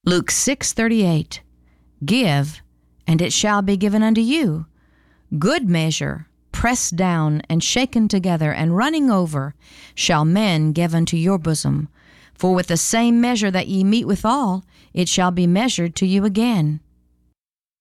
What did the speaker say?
Luke 6:38. Give, and it shall be given unto you. Good measure, pressed down and shaken together and running over, shall men give unto your bosom. For with the same measure that ye meet withal, it shall be measured to you again.